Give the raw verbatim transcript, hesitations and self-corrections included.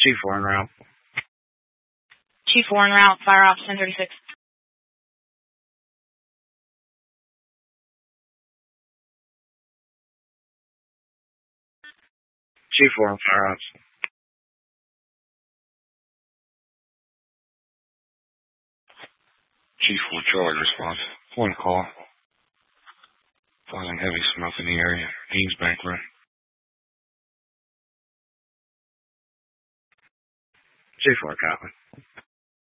Chief four en route. Chief four en route, fire ops ten thirty-six. Chief four on fire ops. Chief four Charlie response. One call. Finding heavy smoke in the area. Dean's Bank Room. Chief four copy.